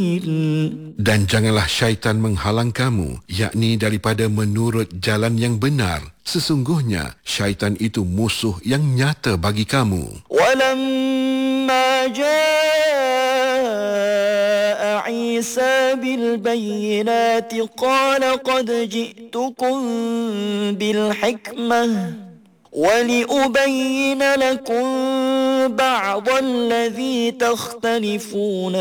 Dan janganlah syaitan menghalang kamu, yakni daripada menurut jalan yang benar. Sesungguhnya syaitan itu musuh yang nyata bagi kamu. وَلَمَّا جَاءَ عِيسَى بِالْبَيِّنَاتِ قَالَ قَدْ جِئْتُكُمْ بِالْحِكْمَةِ وَلِأُبَيِّنَ لَكُمْ بَعْضَ الَّذِي تَخْتَلِفُونَ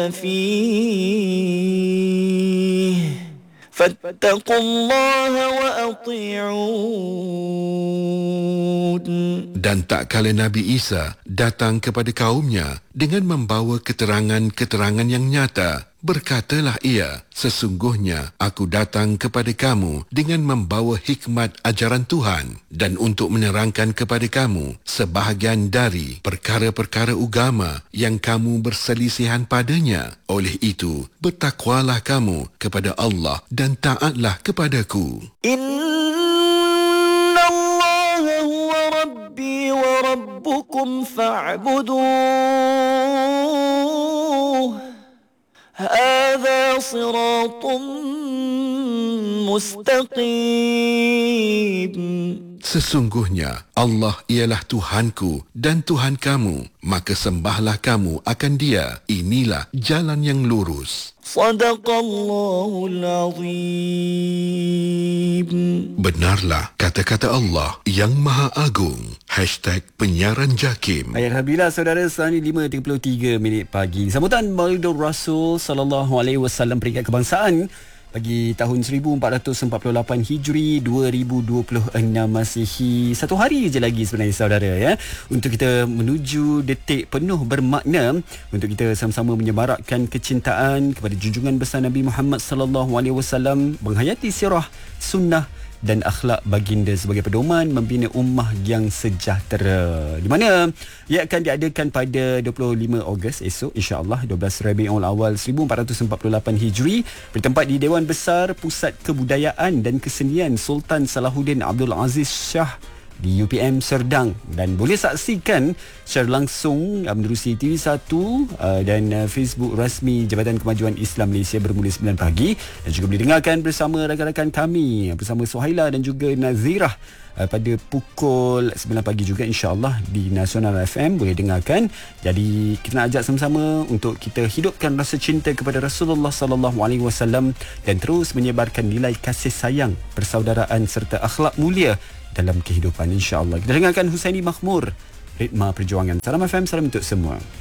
فِيهِ فَاتَّقُوا اللَّهَ وَأَطِيعُونِ. Dan tak kala Nabi Isa datang kepada kaumnya dengan membawa keterangan-keterangan yang nyata, berkatalah ia, sesungguhnya aku datang kepada kamu dengan membawa hikmat ajaran Tuhan dan untuk menerangkan kepada kamu sebahagian dari perkara-perkara agama yang kamu berselisihan padanya. Oleh itu, bertakwalah kamu kepada Allah dan taatlah kepadaku. ربي وربكم فاعبدوه هذا صراط مستقيم. Sesungguhnya Allah ialah Tuhanku dan Tuhan kamu, maka sembahlah kamu akan Dia. Inilah jalan yang lurus. Sadaqallahul Azim. Benarlah kata-kata Allah yang Maha Agung. #penyiaran JAKIM. Alhamdulillah saudara, sekarang ni 5.33 pagi. Sambutan Maulidur Rasul sallallahu alaihi wasallam peringkat kebangsaan bagi tahun 1448 Hijri 2026 Masihi. Satu hari je lagi sebenarnya saudara, ya, untuk kita menuju detik penuh bermakna untuk kita sama-sama menyemarakkan kecintaan kepada junjungan besar Nabi Muhammad sallallahu alaihi wasallam, menghayati sirah, sunnah dan akhlak baginda sebagai pedoman membina ummah yang sejahtera, di mana ia akan diadakan pada 25 Ogos esok, insya-Allah 12 Rabiul Awal 1448 Hijri, bertempat di Dewan Besar Pusat Kebudayaan dan Kesenian Sultan Salahuddin Abdul Aziz Shah di UPM Serdang, dan boleh saksikan secara langsung menerusi TV1 dan Facebook rasmi Jabatan Kemajuan Islam Malaysia bermula 9 pagi, dan juga boleh dengarkan bersama rakan-rakan kami bersama Suhaila dan juga Nazirah pada pukul 9 pagi juga, insya-Allah di Nasional FM boleh dengarkan. Jadi kita nak ajak sama-sama untuk kita hidupkan rasa cinta kepada Rasulullah sallallahu alaihi wasallam dan terus menyebarkan nilai kasih sayang, persaudaraan serta akhlak mulia dalam kehidupan, insya-Allah. Kita dengarkan Husaini Makhmur, Ritma Perjuangan. Salam FM, salam untuk semua.